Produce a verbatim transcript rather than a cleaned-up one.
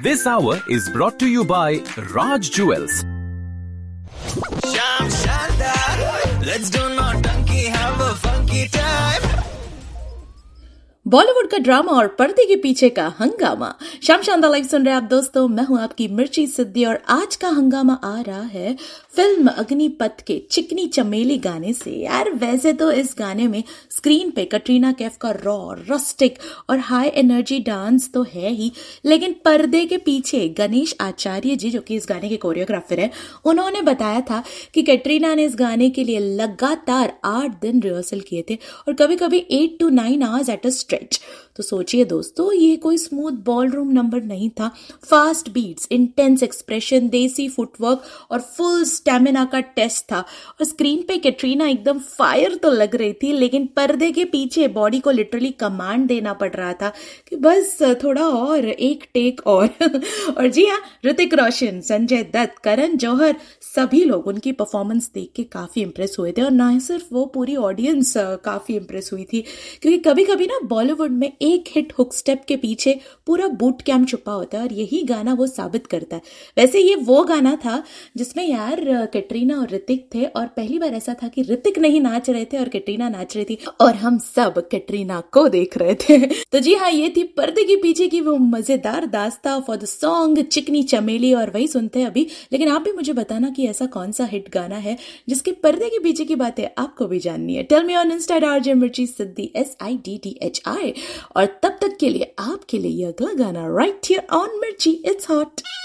This hour is brought to you by Raj Jewels. Sham Shandar, let's do naughty, have a funky time. Bollywood का drama और पर्दे के पीछे का हंगामा। शाम शानदार लाइव सुन रहे हैं आप दोस्तों, मैं हूं आपकी मिर्ची सिद्धि और आज का हंगामा आ रहा है फिल्म अग्निपथ के चिकनी चमेली गाने से। यार वैसे तो इस गाने में स्क्रीन पे कटरीना कैफ का रॉ, रस्टिक और हाई एनर्जी डांस तो है ही, लेकिन पर्दे के पीछे गणेश आचार्य जी, जो कि इस गाने के कोरियोग्राफर है, उन्होंने बताया था कि कटरीना ने इस गाने के लिए लगातार आठ दिन रिहर्सल किए थे और कभी कभी eight to nine hours at a stretch. तो सोचिए दोस्तों, ये कोई स्मूथ बॉलरूम नंबर नहीं था। फास्ट बीट्स, इंटेंस एक्सप्रेशन, देसी फुटवर्क और फुल स्टेमिना का टेस्ट था। और स्क्रीन पे कैटरीना एकदम फायर तो लग रही थी, लेकिन पर्दे के पीछे बॉडी को लिटरली कमांड देना पड़ रहा था कि बस थोड़ा और, एक टेक और। और जी हाँ, ऋतिक रोशन, संजय दत्त, करण जौहर, सभी लोग उनकी परफॉर्मेंस देख के काफी इंप्रेस हुए थे। और ना सिर्फ वो, पूरी ऑडियंस काफी इंप्रेस हुई थी, क्योंकि कभी कभी ना बॉलीवुड में एक हिट हुक स्टेप के पीछे पूरा बूट कैंप छुपा होता है और यही गाना वो साबित करता है। वैसे ये वो गाना था जिसमें यार कैटरीना और ऋतिक थे और पहली बार ऐसा था कि ऋतिक नहीं नाच रहे थे और कैटरीना नाच रही थी और हम सब कैटरीना को देख रहे थे। तो जी हाँ, ये थी पर्दे के पीछे की वो मजेदार दास्तां फॉर द सॉन्ग चिकनी चमेली, और वही सुनते हैं अभी। लेकिन आप भी मुझे बताना कि ऐसा कौन सा हिट गाना है जिसके पर्दे के पीछे की बातें आपको भी जाननी है। Tell me on Insta RJ मिर्ची सिद्धि, S I D D H I. और तब तक के लिए आपके लिए ये अगला गाना राइट हियर ऑन मिर्ची, इट्स हॉट।